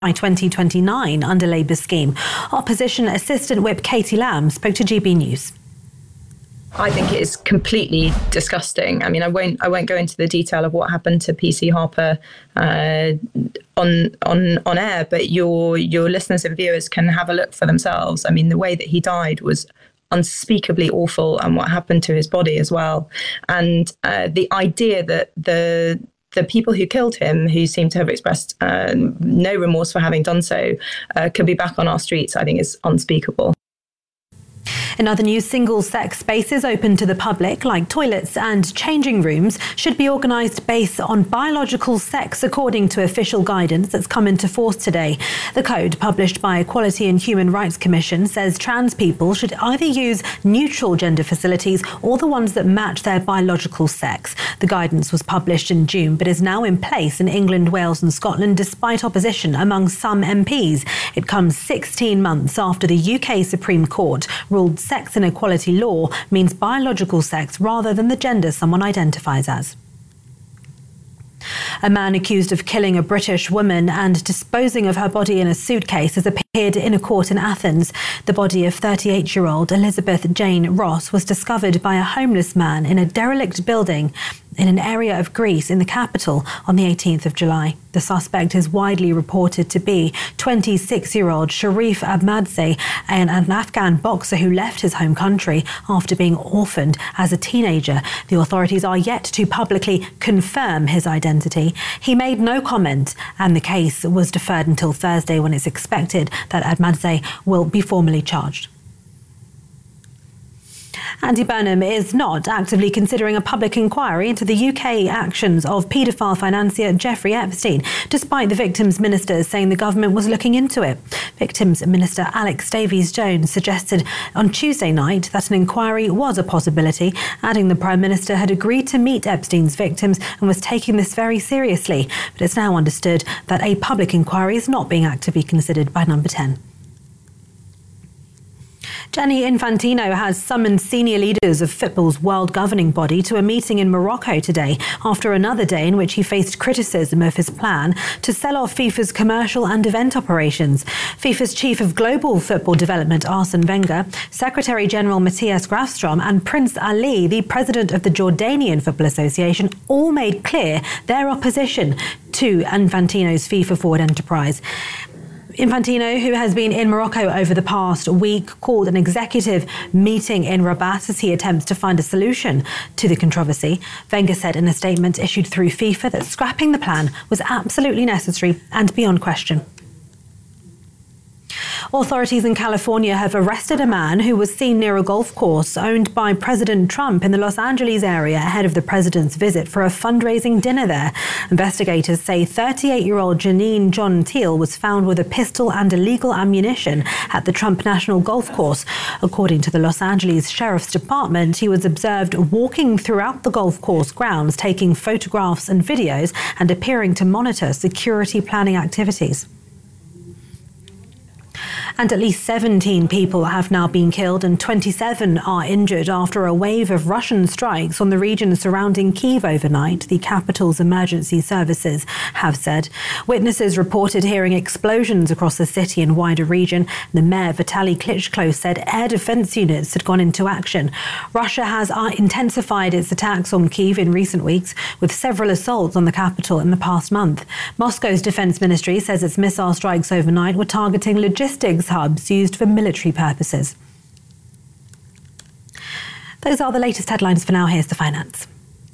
by 2029 under Labour's scheme. Opposition Assistant Whip Katie Lamb spoke to GB News. I think it is completely disgusting. I mean, I won't go into the detail of what happened to PC Harper on air, but your listeners and viewers can have a look for themselves. I mean, the way that he died was unspeakably awful, and what happened to his body as well. And the idea that the people who killed him, who seem to have expressed no remorse for having done so, could be back on our streets, I think is unspeakable. In other news, single-sex spaces open to the public, like toilets and changing rooms, should be organised based on biological sex, according to official guidance that's come into force today. The code, published by Equality and Human Rights Commission, says trans people should either use neutral gender facilities or the ones that match their biological sex. The guidance was published in June, but is now in place in England, Wales and Scotland, despite opposition among some MPs. It comes 16 months after the UK Supreme Court ruled sex inequality law means biological sex rather than the gender someone identifies as. A man accused of killing a British woman and disposing of her body in a suitcase has appeared in a court in Athens. The body of 38-year-old Elizabeth Jane Ross was discovered by a homeless man in a derelict building in an area of Greece in the capital on the 18th of July. The suspect is widely reported to be 26-year-old Sharif Ahmadzai, an Afghan boxer who left his home country after being orphaned as a teenager. The authorities are yet to publicly confirm his identity. He made no comment, and the case was deferred until Thursday, when it's expected that Ahmadzai will be formally charged. Andy Burnham is not actively considering a public inquiry into the UK actions of paedophile financier Jeffrey Epstein, despite the victims' ministers saying the government was looking into it. Victims Minister Alex Davies-Jones suggested on Tuesday night that an inquiry was a possibility, adding the Prime Minister had agreed to meet Epstein's victims and was taking this very seriously. But it's now understood that a public inquiry is not being actively considered by Number 10. Gianni Infantino has summoned senior leaders of football's world governing body to a meeting in Morocco today, after another day in which he faced criticism of his plan to sell off FIFA's commercial and event operations. FIFA's chief of global football development, Arsene Wenger, Secretary General Matthias Grafstrom and Prince Ali, the president of the Jordanian Football Association, all made clear their opposition to Infantino's FIFA forward enterprise. Infantino, who has been in Morocco over the past week, called an executive meeting in Rabat as he attempts to find a solution to the controversy. Wenger said in a statement issued through FIFA that scrapping the plan was absolutely necessary and beyond question. Authorities in California have arrested a man who was seen near a golf course owned by President Trump in the Los Angeles area ahead of the president's visit for a fundraising dinner there. Investigators say 38-year-old Janine John Teal was found with a pistol and illegal ammunition at the Trump National Golf Course. According to the Los Angeles Sheriff's Department, he was observed walking throughout the golf course grounds, taking photographs and videos and appearing to monitor security planning activities. And at least 17 people have now been killed and 27 are injured after a wave of Russian strikes on the region surrounding Kyiv overnight, the capital's emergency services have said. Witnesses reported hearing explosions across the city and wider region. The mayor, Vitaly Klitschko, said air defense units had gone into action. Russia has intensified its attacks on Kyiv in recent weeks, with several assaults on the capital in the past month. Moscow's defense ministry says its missile strikes overnight were targeting logistics hubs used for military purposes. Those are the latest headlines for now. Here's the finance.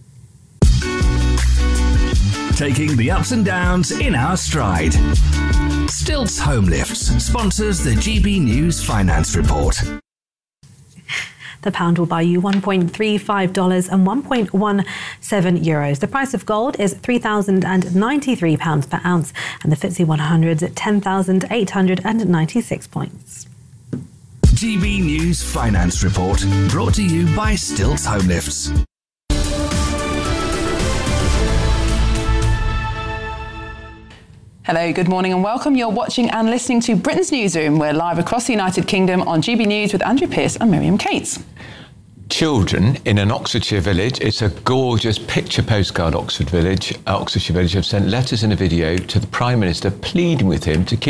Taking the ups and downs in our stride. Stilts Home Lifts sponsors the GB News Finance Report. The pound will buy you $1.35 and 1.17 euros. The price of gold is £3,093 per ounce, and the FTSE 100 is at 10,896 points. GB News Finance Report, brought to you by Stilts Home Lifts. Hello, good morning and welcome. You're watching and listening to Britain's Newsroom. We're live across the United Kingdom on GB News with Andrew Pearce and Miriam Cates. children in an Oxfordshire village. It's a gorgeous picture postcard Oxfordshire village have sent letters and a video to the Prime Minister pleading with him to keep